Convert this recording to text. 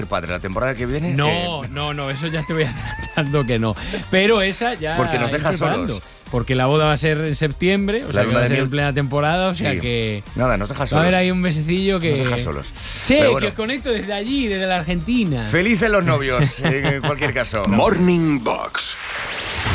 padre la temporada que viene. No, eso ya te voy adelantando que no. Pero esa ya. Porque nos deja solos. Porque la boda va a ser en septiembre, o sea que va a ser en plena temporada, o sea que. Nada, nos deja solos. Va a haber ahí un mesecillo que. Nos deja solos. Sí, bueno, que os conecto desde allí, desde la Argentina. Felices los novios, en cualquier caso. Morning Box.